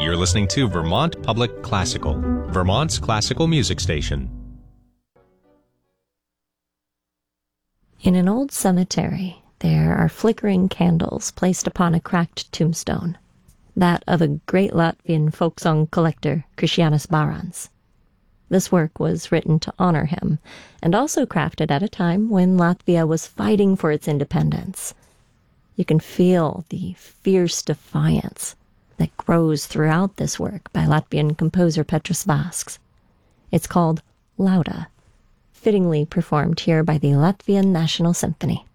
You're listening to Vermont Public Classical, Vermont's classical music station. In an old cemetery, there are flickering candles placed upon a cracked tombstone, that of a great Latvian folk song collector, Krišjānis Bārāns. This work was written to honor him, and also crafted at a time when Latvia was fighting for its independence. You can feel the fierce defiance that grows throughout this work by Latvian composer Petras Vasks. It's called Lauda, fittingly performed here by the Latvian National Symphony.